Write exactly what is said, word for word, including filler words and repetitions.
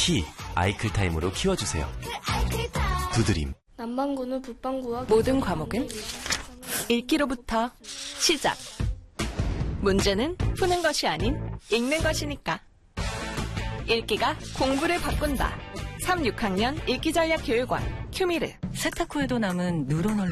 특히 아이클타임으로 키워주세요. 두드림. 남반구는 북반구와 모든 과목은 읽기로부터 시작. 문제는 푸는 것이 아닌 읽는 것이니까. 읽기가 공부를 바꾼다. 삼, 육 학년 읽기전략교육원 큐미르. 세탁 후에도 남은 누런